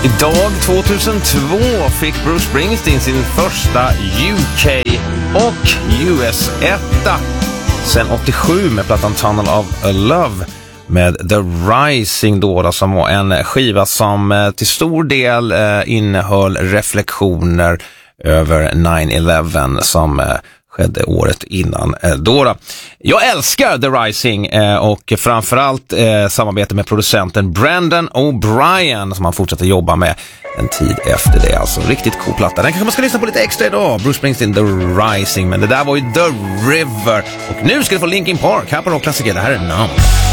Idag 2002 fick Bruce Springsteen sin första UK och US-etta. Sen 87 med plattan Tunnel of Love med The Rising då, som var en skiva som till stor del innehöll reflektioner över 9/11 som skedde året innan då. Jag älskar The Rising och framförallt samarbete med producenten Brandon O'Brien som han fortsätter jobba med en tid efter det. Alltså riktigt cool platta. Den kanske man ska lyssna på lite extra idag. Bruce Springsteen, The Rising. Men det där var ju The River. Och nu ska du få Linkin Park här på Rockklassiker. Det här är Numb.